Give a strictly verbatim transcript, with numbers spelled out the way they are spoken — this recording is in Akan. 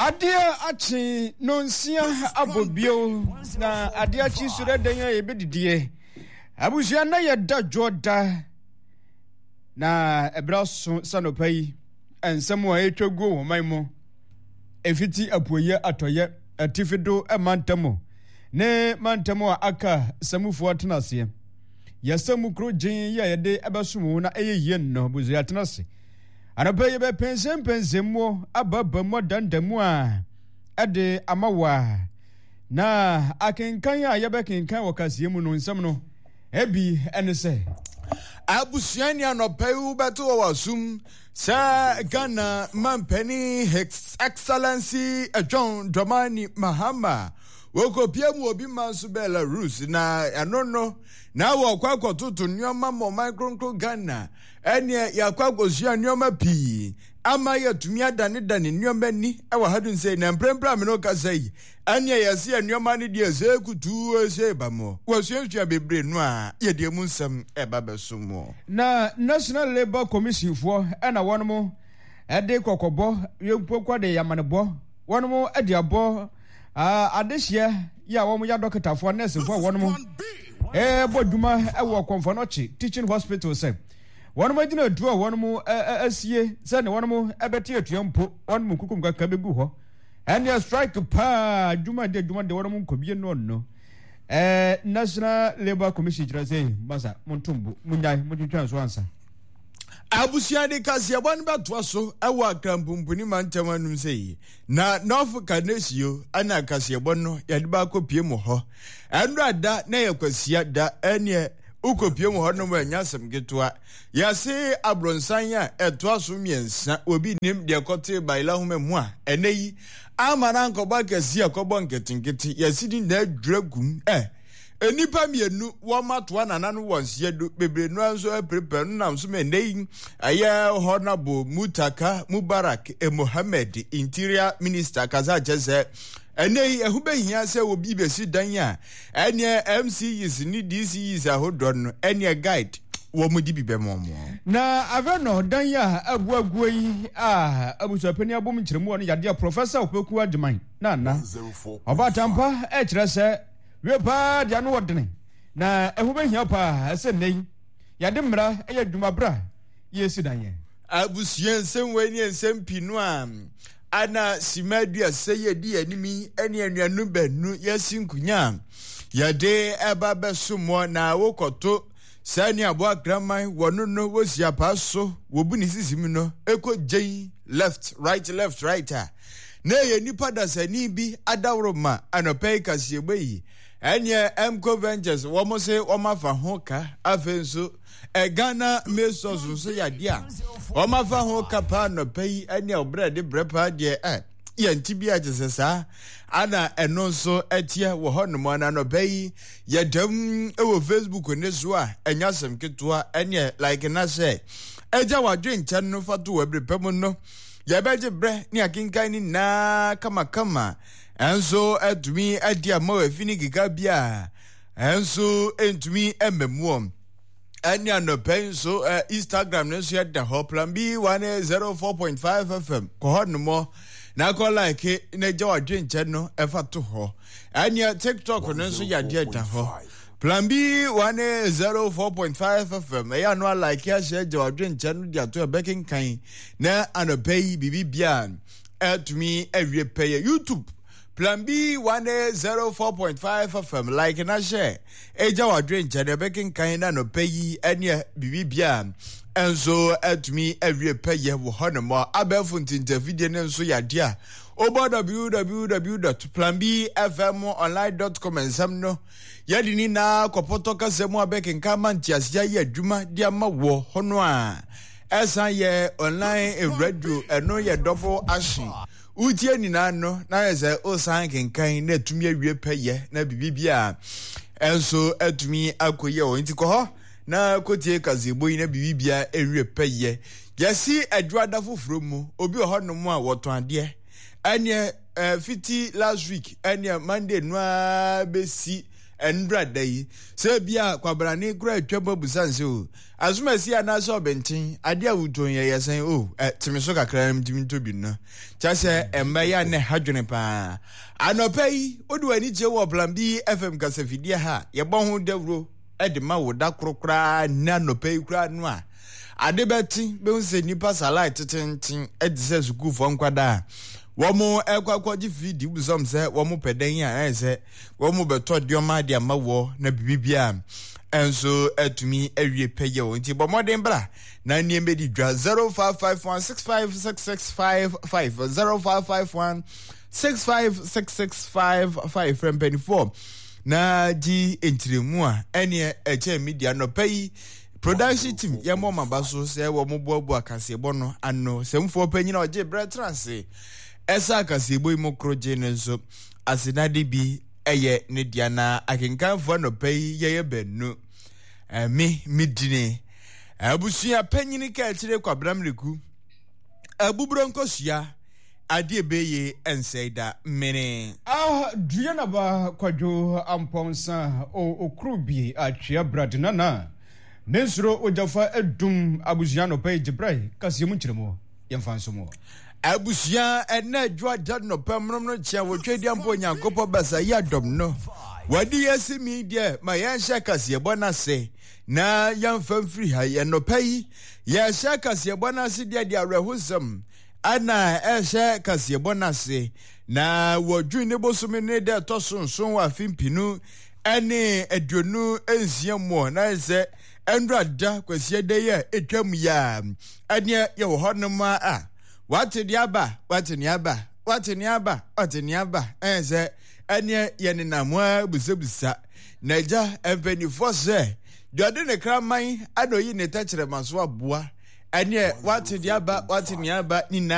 Adia achi nonsia abobio na adia achi sure denya ebedidie abusia na yeda joda na ebraso sanopai ensemo a etwagu wo manmo efiti apoye atoye atifido emantamo ne mantamo aka samufo atenase yasamu krojin ya yede abesumu na eyeye no buzu atenase Anapaye be pensem pensemo ababa modandamu a ade amawa na akenkan ya ye be kenkan wakasiye mu no nsam no ebi ene se abusuani anopai ubeto wasum sa Ghana mampeni His Excellency John Dramani Mahama wokopia mu obi manso Belarus na anono na wo kwakwa tutu nyoma mo micro Ghana ene yakwa zia nyoma pi ama yatumi adane dane nyoma ni e wa hadun sei na mprempra me no kasai ene yase nyoma ni de ze kutu ese bamo wasuantua bebre no a ye de mu nsam e babesumo na National Labour Commission for ena wono e de kokobo yempokwa de yamanebo wono e de abo ah adehia ya wo ya doctor for nurse for wono eh boduma e wo konfonochi teaching hospital say one mo gina duo one mo asie say ne one mo ebeti atuampo one mo kukum kaka begu ho and your strike pa duma de duma de one mo kobie no no eh National Labour Commission jira say masa montumbu munyai mututwan so ansa abusiani kasi abon batwa so ewa krampumpuni mantamanum sei na North Canesio ana kasi abon no yade ba kopie mo ho endo ada na yakwasia da ene ukopie mo ho no anyasem getoa yase abronsan ya etwa so miensa obi nim de kote baila home mu a eneyi amana nkoba kasi akobo nketinketi yasidi na dragum eh enipa mienu wo matoa nananu wonsie do bebre no anso aprepe no nam so menei aya honorable Mutaka Mubarak e Mohammed Interior Minister kaza jese enei ehubehia se obi besi dan ya ene M C is ni D C is ahodon no ene guide wo mudi bibe momo na aveno dan ya aguagu yi ah abusapani abom nkyeremu no yade Professor Opoku Adjuman na na obatampa e kire se we pa dia no wodene na ehubehia pa ese nei yade mra eya dwumabra yesi dan ye abusien senwe ni ensem pinu am ana simadua seye di animi ene anuanu banu yasinkunya yade eba besumo na wokoto sani abo agraman wono no wosia paso wobuni sisimi no eko jei left right left right na ye nipa dasani bi adawroma anopei kasiegbeyi enye Mco Ventures womo se omafa hoka afenso e Ghana mesos so yade a omafa hoka pa no pei enye obre de brepa de eh ye ntibia jesesa ana eno so etia wo hono na no pei ye dam e wo Facebook ne so a enyasem ketoa enye like na say eja wadwe nchen no fato wabre pem no ye beje bre ni akinkan ni na kama kama enso etumi adia ma afini giga bia enso entumi emmemuom anya no penso uh, Instagram no so da ho plan B one oh four point five F M ko ho no mo na ko like na jawa dwenche no efa to ho anya TikTok no so ya dia da ho plan B one oh four point five F M ya no like ya share jawa dwenche no dia to bekin kan na anopai bibibia etumi awie pay YouTube Plan B one oh four point five F M like na share eja wadwe nchade bekin kan na no peyi ene bibibia enso etumi awie peye wo honomo abefu ntinta video ne nso yade a obo w w w dot plan b f m online dot com ensam no yadi ni na kopoto kasemu abekin kan mantiasia ye adwuma dia ma wo hono a esa ye online e radio eno ye double action utie ni na no na yeze o san kenkan na tumi awie peye na bibibia enso atumi akoye o nti ko ho na kotie kazebo na bibibia ewie peye yesi adwada foforo mu obi ho no mu a woto ade anye fifty last week anye Monday no besi endra dai se bia kwabrane kura twabo busanse o azuma si anaso obentin ade awuton ye yesen o timi so kakra mtimi tobi no cha se emba ya ne hadwene pa anopai odu ani je wo plan bi F M kasafidie ha ye bon ho dawro e de ma wo da krokra na anopai kura no a ade beti be unse nipa salai titintin e de se suku fo nkwada womo ekwakwaji fidi buzom se womo peden ya ense womo beto dioma de amawo na bibibia enso etumi ewie peye wonti bomoden bra na niembe di dwa zero five five one six five six six five five zero five five one six five six six five five from twenty-four na ji entremu a ene eche media no pay production team ya mo mabaso se womo boabu akasebo no ano semfo panyina oje bra trance esa kasebo imokroje nenso asinade bi eye ne dia na akenkanfo no pay ye bennu emi midine abusia panyini ka kire kwabramreku abubronkosua ade beye enseida mene ah duana ba kwadwo amponsa o okrubi atwea bradnana Nesro ojafa edum abusia no pay jibrai kasiyemu kiremo yemfanso mo abusia ena dwa dad no pamnom no chia wo twedi ampo nyankopo basa ya dom no wadi yasimi de ma ya shakase bona se na yamfam free ha ye no pay ya shakase bona se de de arehusam ana ehye kase bona se na wodwu ne bosome ne de tosonson wa fimpinu ene aduonu ensiamo na se endrada kwasie de ye etwam ya ane ye wo honoma a wate diaba wate niaba wate niaba wate niaba ense ane ye ne namwa busebusa naja empenifo se dode ne kraman anoyi ne tachere maso aboa ane wate diaba wate niaba ni